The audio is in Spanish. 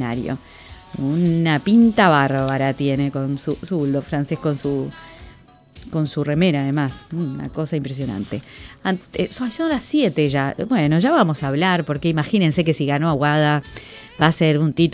escenario. Una pinta bárbara tiene con su bulldog francés, con su remera además, una cosa impresionante. Son las 7 ya. Bueno, ya vamos a hablar, porque imagínense que si ganó Aguada va a ser un título